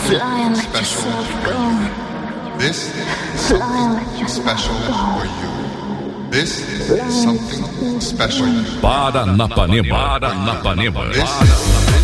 special for you. This is something special for you. This is something special for you. Paranapanema.